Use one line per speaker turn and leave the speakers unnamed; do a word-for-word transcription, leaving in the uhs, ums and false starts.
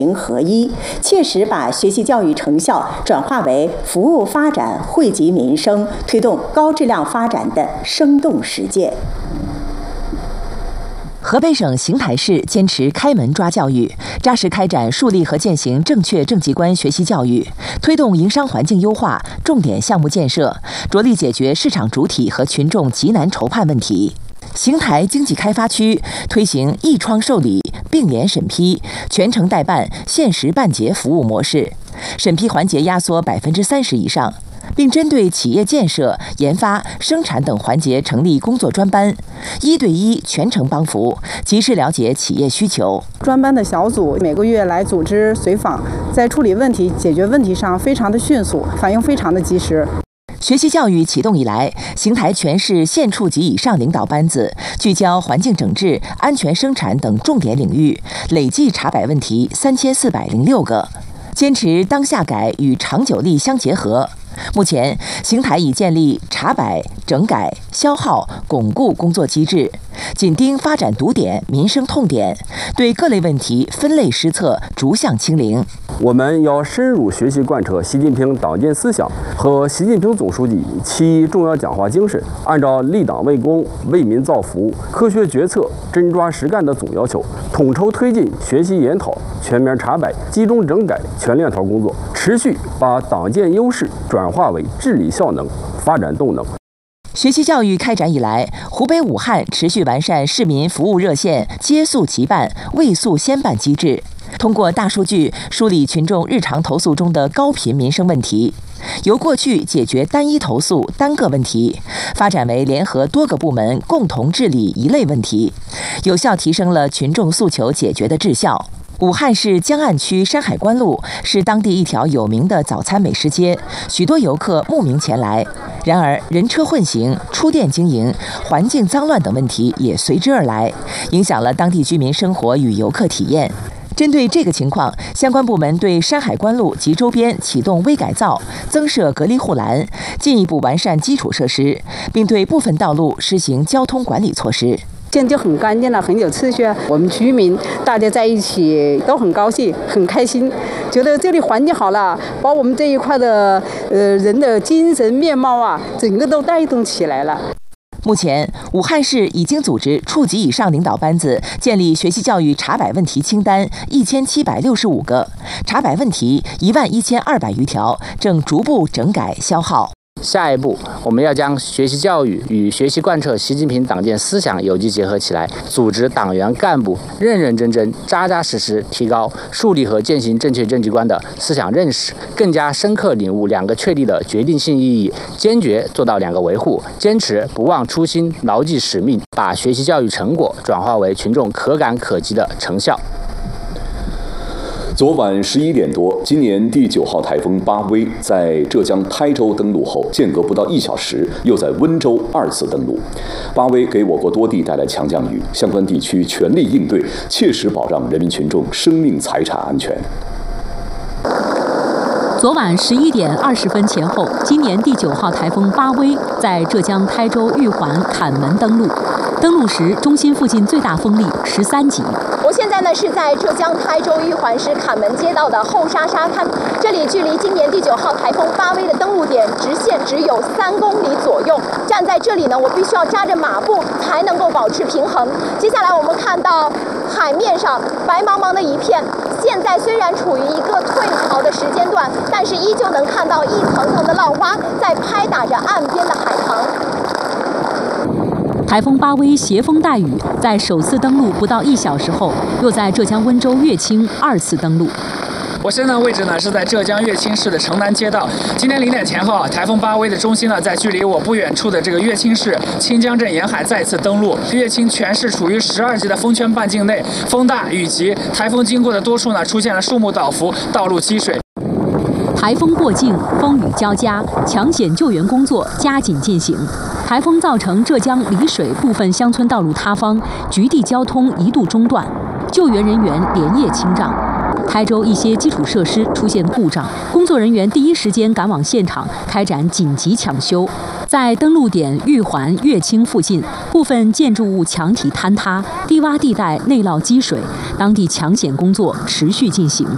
零合一，切实把学习教育成效转化为服务发展、惠及民生、推动高质量发展的生动实践。
河北省邢台市坚持开门抓教育，扎实开展树立和践行正确政绩观学习教育，推动营商环境优化、重点项目建设，着力解决市场主体和群众急难愁盼问题。邢台经济开发区推行一窗受理、并联审批、全程代办、限时办结服务模式，审批环节压缩百分之三十以上，并针对企业建设、研发、生产等环节成立工作专班，一对一全程帮扶，及时了解企业需求。
专班的小组每个月来组织随访，在处理问题、解决问题上非常的迅速，反应非常的及时。
学习教育启动以来，邢台全市县处级以上领导班子聚焦环境整治、安全生产等重点领域，累计查摆问题三千四百零六个，坚持当下改与长久力相结合。目前，邢台已建立查摆、整改、消耗、巩固工作机制，紧盯发展堵点、民生痛点，对各类问题分类施策，逐项清零。
我们要深入学习贯彻习近平党建思想和习近平总书记其重要讲话精神，按照立党为公、为民造福、科学决策、真抓实干的总要求，统筹推进学习研讨、全面查摆、集中整改全链条工作，持续把党建优势转化为治理效能、发展动能。
学习教育开展以来，湖北武汉持续完善市民服务热线接诉即办、未诉先办机制，通过大数据梳理群众日常投诉中的高频民生问题，由过去解决单一投诉、单个问题，发展为联合多个部门共同治理一类问题，有效提升了群众诉求解决的质效。武汉市江岸区山海关路是当地一条有名的早餐美食街，许多游客慕名前来。然而，人车混行、出店经营、环境脏乱等问题也随之而来，影响了当地居民生活与游客体验。针对这个情况，相关部门对山海关路及周边启动微改造，增设隔离护栏，进一步完善基础设施，并对部分道路施行交通管理措施。
现在就很干净了，很有秩序。我们居民大家在一起都很高兴、很开心，觉得这里环境好了，把我们这一块的呃人的精神面貌啊，整个都带动起来了。
目前，武汉市已经组织处级以上领导班子建立学习教育查摆问题清单一千七百六十五个，查摆问题一万一千二百余条，正逐步整改消耗。
下一步，我们要将学习教育与学习贯彻习近平党建思想有机结合起来，组织党员干部认认真真、扎扎实实提高树立和践行正确政绩观的思想认识，更加深刻领悟两个确立的决定性意义，坚决做到两个维护，坚持不忘初心、牢记使命，把学习教育成果转化为群众可感可及的成效。
昨晚十一点多，今年第九号台风巴威在浙江台州登陆后，间隔不到一小时，又在温州二次登陆。巴威给我国多地带来强降雨，相关地区全力应对，切实保障人民群众生命财产安全。
昨晚十一点二十分前后，今年第九号台风巴威在浙江台州玉环坎门登陆。登陆时，中心附近最大风力十三级。
我现在呢是在浙江台州玉环市坎门街道的后沙沙滩，这里距离今年第九号台风巴威的登陆点直线只有三公里左右。站在这里呢，我必须要扎着马步才能够保持平衡。接下来我们看到海面上白茫茫的一片，现在虽然处于一个退潮的时间段，但是依旧能看到一层层的浪花在拍打着岸边的海棠。
台风巴威携风带雨，在首次登陆不到一小时后，又在浙江温州乐清二次登陆。
我现在的位置呢是在浙江乐清市的城南街道。今天零点前后，台风巴威的中心呢在距离我不远处的这个乐清市清江镇沿海再次登陆。乐清全市处于十二级的风圈半径内，风大雨急，台风经过的多处呢出现了树木倒伏、道路积水。
台风过境，风雨交加，抢险救援工作加紧进行。台风造成浙江丽水部分乡村道路塌方，局地交通一度中断，救援人员连夜清障。台州一些基础设施出现故障，工作人员第一时间赶往现场开展紧急抢修。在登陆点玉环乐清附近，部分建筑物墙体坍塌，低洼地带内涝积水，当地抢险工作持续进行。